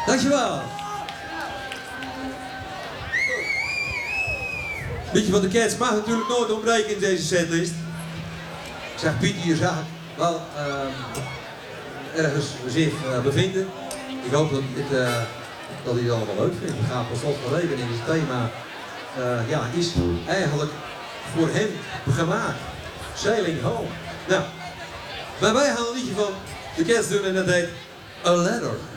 Dankjewel. Liedje van de Cats mag natuurlijk nooit ontbreken in deze setlist. Ik zeg Piet hier zaak wel ergens zich bevinden. Ik hoop dat hij het allemaal leuk vindt. We gaan per slot van rekening. Het thema is eigenlijk voor hem gemaakt. Sailing Home. Nou, maar wij gaan een liedje van de Cats doen en dat heet A Letter.